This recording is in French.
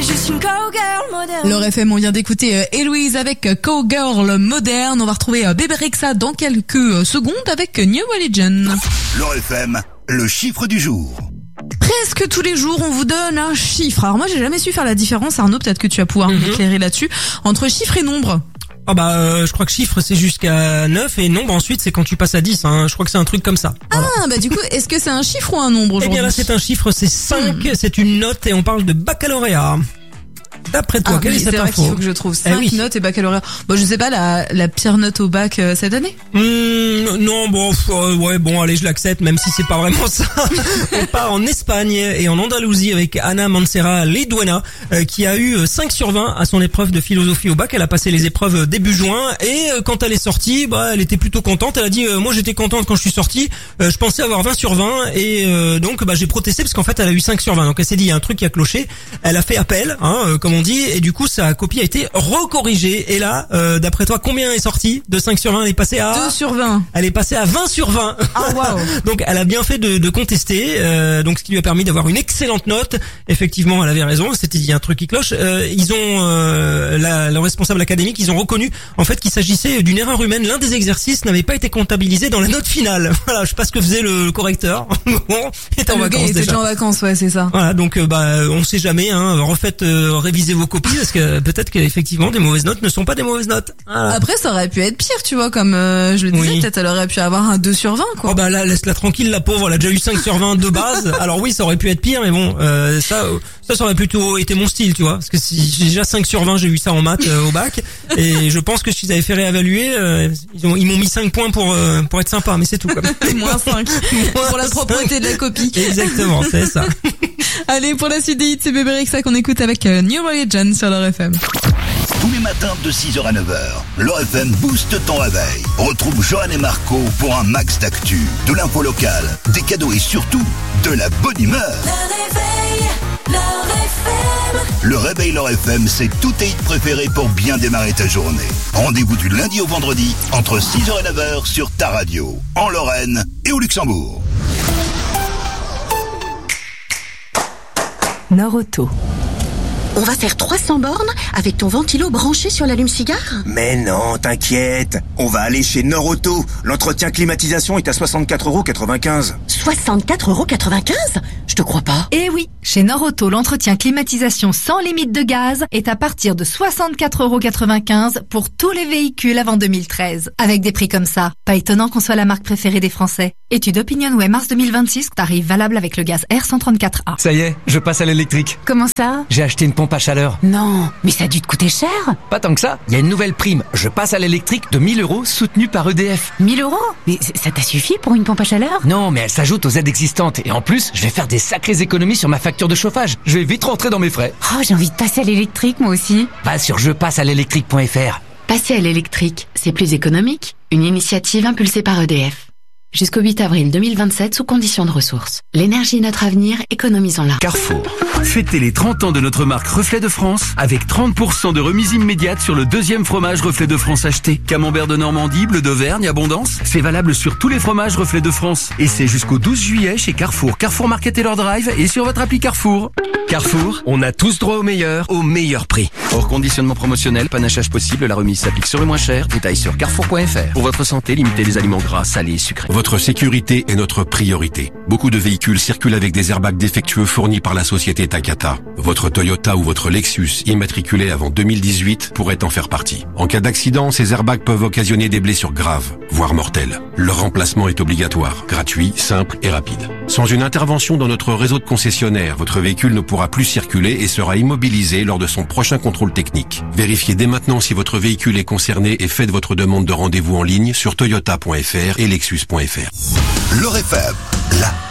suis juste une cowgirl moderne. L'Or FM, on vient d'écouter Héloïse avec Cowgirl Moderne. On va retrouver Bébé Rexha dans quelques secondes avec New Religion. L'Or FM, le chiffre du jour. Presque tous les jours, on vous donne un chiffre. Alors moi, j'ai jamais su faire la différence, Arnaud, peut-être que tu vas pouvoir m'éclairer là-dessus, entre chiffre et nombre. Je crois que chiffre c'est jusqu'à 9 et nombre ensuite c'est quand tu passes à 10, hein. Je crois que c'est un truc comme ça. Voilà. Du coup, est-ce que c'est un chiffre ou un nombre aujourd'hui? Eh bien là c'est un chiffre, c'est 5, c'est une note et on parle de baccalauréat. D'après toi, quelle est cette info? Il faut que je trouve 5 notes et baccalauréat. Je sais pas, la pire note au bac cette année? Non, allez, je l'accepte, même si c'est pas vraiment ça. On part en Espagne et en Andalousie avec Ana Mancera Leduena, qui a eu 5 sur 20 à son épreuve de philosophie au bac. Elle a passé les épreuves début juin et quand elle est sortie, elle était plutôt contente. Elle a dit, moi j'étais contente quand je suis sortie, je pensais avoir 20 sur 20 et donc j'ai protesté parce qu'en fait elle a eu 5 sur 20. Donc elle s'est dit, il y a un truc qui a cloché. Elle a fait appel, comme on dit, et du coup sa copie a été recorrigée. Et là, d'après toi, combien est sorti de 5 sur 20? Elle est passée à 2 sur 20. Elle est passée à 20 sur 20. Ah waouh. Donc elle a bien fait de contester, donc ce qui lui a permis d'avoir une excellente note. Effectivement, elle avait raison, il y a un truc qui cloche. Ils ont le responsable académique, ils ont reconnu en fait qu'il s'agissait d'une erreur humaine. L'un des exercices n'avait pas été comptabilisé dans la note finale. Voilà, je sais pas ce que faisait le correcteur. Bon, il était en vacances il était déjà. déjà en vacances, ouais, c'est ça. Voilà, donc on sait jamais, révisez vos copies parce que peut-être qu'effectivement des mauvaises notes ne sont pas des mauvaises notes. Voilà. Après, ça aurait pu être pire, tu vois, comme je le disais, peut-être elle aurait pu avoir un 2 sur 20, quoi. Là, laisse-la tranquille, la pauvre, elle a déjà eu 5 sur 20 de base. Alors oui, ça aurait pu être pire, mais bon, ça aurait plutôt été mon style, tu vois, parce que si j'ai déjà 5 sur 20, j'ai eu ça en maths au bac, et je pense que s'ils avaient fait réévaluer, ils m'ont mis 5 points pour être sympa, mais c'est tout, quoi. Moins 5. Pour la propreté de la copie. Exactement, c'est ça. Allez, pour la suite des hits, c'est Bébé Rexha qu'on écoute avec New Religion sur l'Or FM. Tous les matins de 6h à 9h, l'Or FM booste ton réveil. Retrouve Johan et Marco pour un max d'actu, de l'info locale, des cadeaux et surtout de la bonne humeur. Le réveil l'Or FM, c'est tous tes hits préférés pour bien démarrer ta journée. Rendez-vous du lundi au vendredi entre 6h et 9h sur ta radio, en Lorraine et au Luxembourg. Norauto. On va faire 300 bornes avec ton ventilo branché sur l'allume-cigare? Mais non, t'inquiète. On va aller chez Norauto. L'entretien climatisation est à 64,95 €. 64,95 €? Je te crois pas. Eh oui, chez Norauto, l'entretien climatisation sans limite de gaz est à partir de 64,95 € pour tous les véhicules avant 2013. Avec des prix comme ça, pas étonnant qu'on soit la marque préférée des Français. Étude Opinionway mars 2026, tarif valable avec le gaz R134A. Ça y est, je passe à l'électrique. Comment ça? J'ai acheté une pompe à chaleur. Non, mais ça a dû te coûter cher. Pas tant que ça, il y a une nouvelle prime. Je passe à l'électrique de 1000 € soutenue par EDF. 1000 €? Mais ça t'a suffi pour une pompe à chaleur? Non, mais elle s'ajoute aux aides existantes. Et en plus, je vais faire des sacrées économies sur ma facture de chauffage. Je vais vite rentrer dans mes frais. Oh, j'ai envie de passer à l'électrique, moi aussi. Va sur jepassealélectrique.fr. Passer à l'électrique, c'est plus économique. Une initiative impulsée par EDF. Jusqu'au 8 avril 2027 sous conditions de ressources. L'énergie est notre avenir, économisons-la. Carrefour. Fêtez les 30 ans de notre marque Reflet de France avec 30% de remise immédiate sur le deuxième fromage Reflet de France acheté. Camembert de Normandie, bleu d'Auvergne, Abondance. C'est valable sur tous les fromages Reflet de France. Et c'est jusqu'au 12 juillet chez Carrefour. Carrefour Market et leur drive et sur votre appli Carrefour. Carrefour, on a tous droit au meilleur prix. Hors conditionnement promotionnel, panachage possible, la remise s'applique sur le moins cher. Détail sur carrefour.fr. Pour votre santé, limitez les aliments gras, salés et sucrés. Votre sécurité est notre priorité. Beaucoup de véhicules circulent avec des airbags défectueux fournis par la société Takata. Votre Toyota ou votre Lexus immatriculé avant 2018 pourrait en faire partie. En cas d'accident, ces airbags peuvent occasionner des blessures graves, voire mortelles. Leur remplacement est obligatoire, gratuit, simple et rapide. Sans une intervention dans notre réseau de concessionnaires, votre véhicule ne pourra plus circuler et sera immobilisé lors de son prochain contrôle technique. Vérifiez dès maintenant si votre véhicule est concerné et faites votre demande de rendez-vous en ligne sur toyota.fr et lexus.fr. L'Or FM, là